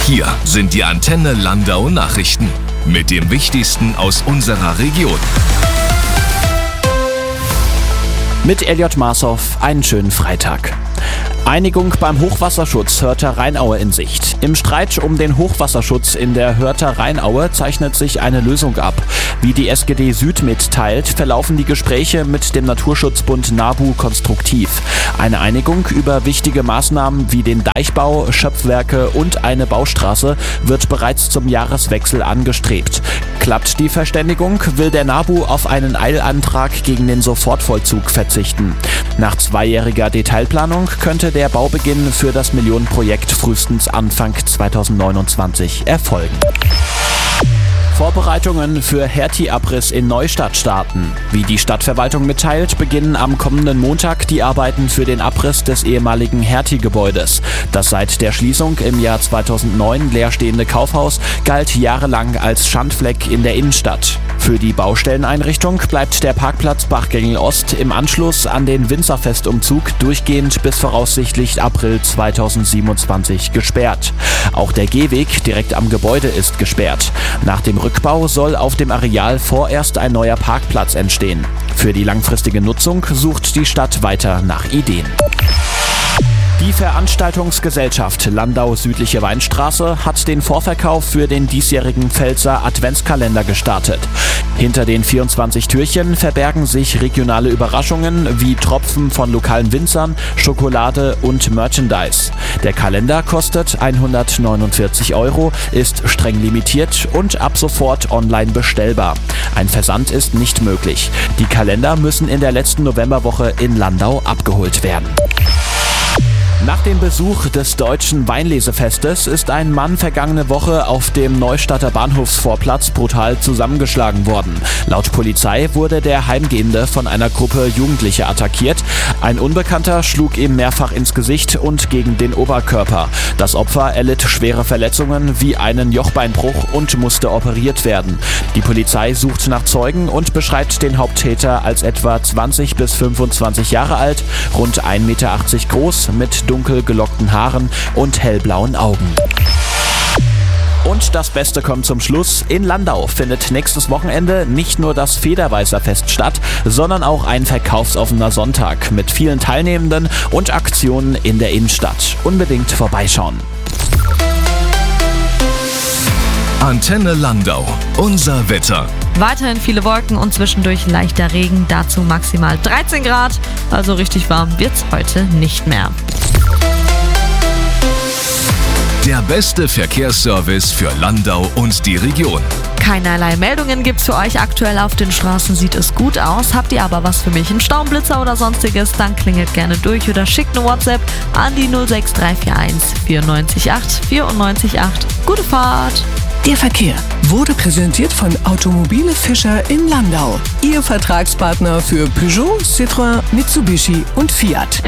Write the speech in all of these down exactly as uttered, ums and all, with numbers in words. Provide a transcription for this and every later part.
Hier sind die Antenne Landau Nachrichten mit dem Wichtigsten aus unserer Region. Mit Elliot Marshoff einen schönen Freitag. Einigung beim Hochwasserschutz Hörther Rheinaue in Sicht. Im Streit um den Hochwasserschutz in der Hörther Rheinaue zeichnet sich eine Lösung ab. Wie die S G D Süd mitteilt, verlaufen die Gespräche mit dem Naturschutzbund NABU konstruktiv. Eine Einigung über wichtige Maßnahmen wie den Deichbau, Schöpfwerke und eine Baustraße wird bereits zum Jahreswechsel angestrebt. Klappt die Verständigung, will der NABU auf einen Eilantrag gegen den Sofortvollzug verzichten. Nach zweijähriger Detailplanung könnte der Baubeginn für das Millionenprojekt frühestens Anfang zweitausendneunundzwanzig erfolgen. Vorbereitungen für Hertie-Abriss in Neustadt starten. Wie die Stadtverwaltung mitteilt, beginnen am kommenden Montag die Arbeiten für den Abriss des ehemaligen Hertie-Gebäudes. Das seit der Schließung im Jahr zweitausendneun leerstehende Kaufhaus galt jahrelang als Schandfleck in der Innenstadt. Für die Baustelleneinrichtung bleibt der Parkplatz Bachgängel Ost im Anschluss an den Winzerfestumzug durchgehend bis voraussichtlich April zweitausendsiebenundzwanzig gesperrt. Auch der Gehweg direkt am Gebäude ist gesperrt. Nach dem Rückbau soll auf dem Areal vorerst ein neuer Parkplatz entstehen. Für die langfristige Nutzung sucht die Stadt weiter nach Ideen. Die Veranstaltungsgesellschaft Landau Südliche Weinstraße hat den Vorverkauf für den diesjährigen Pfälzer Adventskalender gestartet. Hinter den vierundzwanzig Türchen verbergen sich regionale Überraschungen wie Tropfen von lokalen Winzern, Schokolade und Merchandise. Der Kalender kostet hundertneunundvierzig Euro, ist streng limitiert und ab sofort online bestellbar. Ein Versand ist nicht möglich. Die Kalender müssen in der letzten Novemberwoche in Landau abgeholt werden. Nach dem Besuch des Deutschen Weinlesefestes ist ein Mann vergangene Woche auf dem Neustadter Bahnhofsvorplatz brutal zusammengeschlagen worden. Laut Polizei wurde der Heimgehende von einer Gruppe Jugendlicher attackiert. Ein Unbekannter schlug ihm mehrfach ins Gesicht und gegen den Oberkörper. Das Opfer erlitt schwere Verletzungen wie einen Jochbeinbruch und musste operiert werden. Die Polizei sucht nach Zeugen und beschreibt den Haupttäter als etwa zwanzig bis fünfundzwanzig Jahre alt, rund ein Meter achtzig groß, mit dunkel gelockten Haaren und hellblauen Augen. Und das Beste kommt zum Schluss. In Landau findet nächstes Wochenende nicht nur das Federweißerfest statt, sondern auch ein verkaufsoffener Sonntag mit vielen Teilnehmenden und Aktionen in der Innenstadt. Unbedingt vorbeischauen. Antenne Landau, unser Wetter. Weiterhin viele Wolken und zwischendurch leichter Regen, dazu maximal dreizehn Grad. Also richtig warm wird's heute nicht mehr. Der beste Verkehrsservice für Landau und die Region. Keinerlei Meldungen gibt's für euch. Aktuell auf den Straßen sieht es gut aus. Habt ihr aber was für mich, einen Staumblitzer oder sonstiges, dann klingelt gerne durch oder schickt eine WhatsApp an die null sechs drei vier eins vier neun acht vier neun acht. Gute Fahrt! Der Verkehr wurde präsentiert von Automobile Fischer in Landau. Ihr Vertragspartner für Peugeot, Citroën, Mitsubishi und Fiat.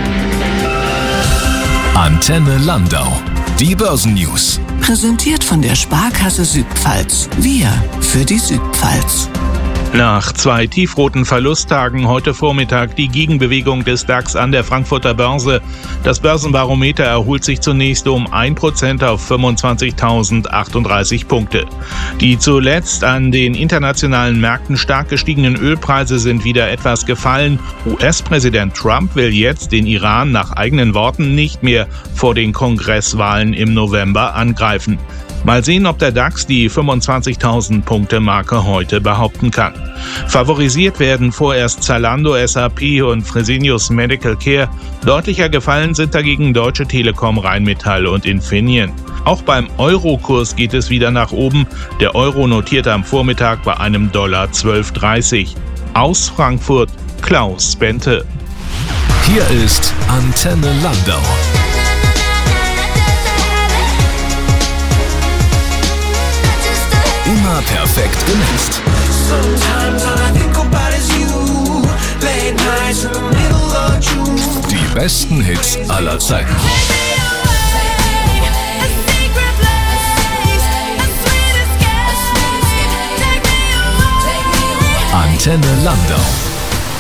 Antenne Landau. Die Börsennews. Präsentiert von der Sparkasse Südpfalz. Wir für die Südpfalz. Nach zwei tiefroten Verlusttagen heute Vormittag die Gegenbewegung des DAX an der Frankfurter Börse. Das Börsenbarometer erholt sich zunächst um ein Prozent auf fünfundzwanzigtausendachtunddreißig Punkte. Die zuletzt an den internationalen Märkten stark gestiegenen Ölpreise sind wieder etwas gefallen. U S-Präsident Trump will jetzt den Iran nach eigenen Worten nicht mehr vor den Kongresswahlen im November angreifen. Mal sehen, ob der DAX die fünfundzwanzigtausend-Punkte-Marke heute behaupten kann. Favorisiert werden vorerst Zalando, S A P und Fresenius Medical Care. Deutlicher gefallen sind dagegen Deutsche Telekom, Rheinmetall und Infineon. Auch beim Euro-Kurs geht es wieder nach oben. Der Euro notierte am Vormittag bei einem Dollar zwölf dreißig. Aus Frankfurt, Klaus Bente. Hier ist Antenne Landau. Immer perfekt gemixt. Die besten Hits aller Zeiten. Antenne Landau.